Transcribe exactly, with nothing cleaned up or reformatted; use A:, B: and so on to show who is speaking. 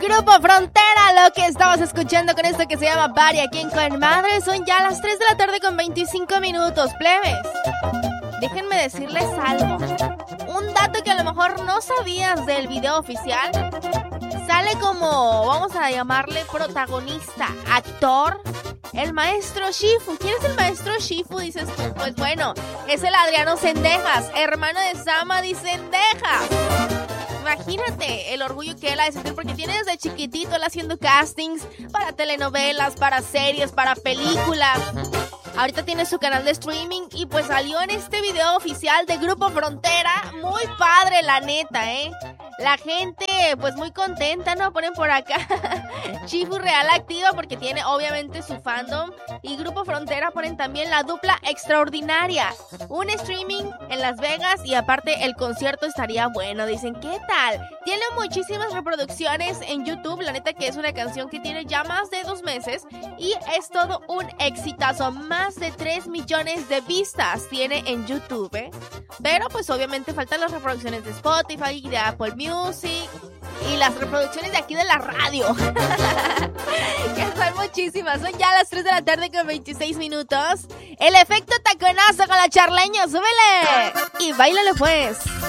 A: Grupo Frontera, lo que estabas escuchando con esto que se llama Party aquí en Con Madre. Son ya las tres de la tarde con veinticinco minutos, plebes. Déjenme decirles algo. Un dato que a lo mejor no sabías del video oficial. Sale como, vamos a llamarle protagonista, actor, el maestro Shifu. ¿Quién es el maestro Shifu? Dices tú, pues bueno, es el Adriano Zendejas, hermano de Samadhi Zendejas. Imagínate el orgullo que él ha de sentir porque tiene desde chiquitito él haciendo castings para telenovelas, para series, para películas. Ahorita tiene su canal de streaming y pues salió en este video oficial de Grupo Frontera. Muy padre, la neta, ¿eh? La gente pues muy contenta, ¿no? Ponen por acá Shifu Real activa porque tiene obviamente su fandom. Y Grupo Frontera ponen también la dupla extraordinaria. Un streaming en Las Vegas y aparte el concierto estaría bueno. Dicen, ¿qué tal? Tiene muchísimas reproducciones en YouTube. La neta que es una canción que tiene ya más de dos meses y es todo un exitazo. Más de tres millones de vistas tiene en YouTube, ¿eh? Pero pues obviamente faltan las reproducciones de Spotify y de Apple Music y las reproducciones de aquí de la radio. Que son muchísimas. Son ya las tres de la tarde con veintiséis minutos. El efecto taconazo con la charleña. ¡Súbele! Y báilale pues.